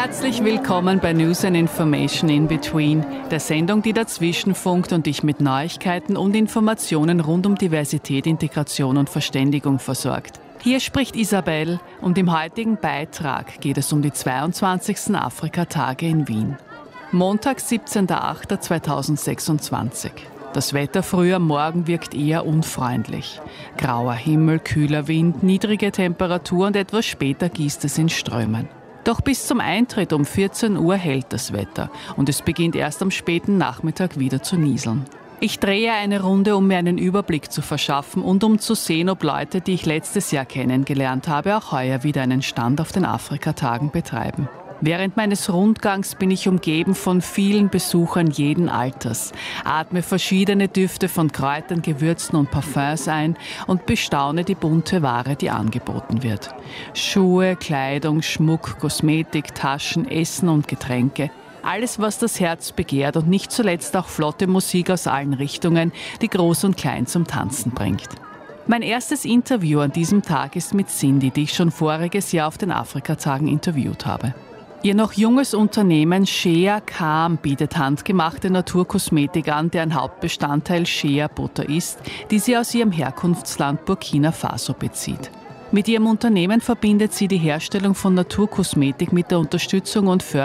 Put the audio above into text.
Herzlich willkommen bei News and Information in Between, der Sendung, die dazwischen funkt und dich mit Neuigkeiten und Informationen rund um Diversität, Integration und Verständigung versorgt. Hier spricht Isabel und im heutigen Beitrag geht es um die 22. Afrika-Tage in Wien. Montag, 17.08.2026. Das Wetter früh am Morgen wirkt eher unfreundlich. Grauer Himmel, kühler Wind, niedrige Temperatur und etwas später gießt es in Strömen. Doch bis zum Eintritt um 14 Uhr hält das Wetter und es beginnt erst am späten Nachmittag wieder zu nieseln. Ich drehe eine Runde, um mir einen Überblick zu verschaffen und um zu sehen, ob Leute, die ich letztes Jahr kennengelernt habe, auch heuer wieder einen Stand auf den Afrika-Tagen betreiben. Während meines Rundgangs bin ich umgeben von vielen Besuchern jeden Alters, atme verschiedene Düfte von Kräutern, Gewürzen und Parfums ein und bestaune die bunte Ware, die angeboten wird. Schuhe, Kleidung, Schmuck, Kosmetik, Taschen, Essen und Getränke. Alles, was das Herz begehrt und nicht zuletzt auch flotte Musik aus allen Richtungen, die Groß und Klein zum Tanzen bringt. Mein erstes Interview an diesem Tag ist mit Cindy, die ich schon voriges Jahr auf den Afrika-Tagen interviewt habe. Ihr noch junges Unternehmen Shea Calm bietet handgemachte Naturkosmetik an, deren Hauptbestandteil Shea Butter ist, die sie aus ihrem Herkunftsland Burkina Faso bezieht. Mit ihrem Unternehmen verbindet sie die Herstellung von Naturkosmetik mit der Unterstützung und Förderung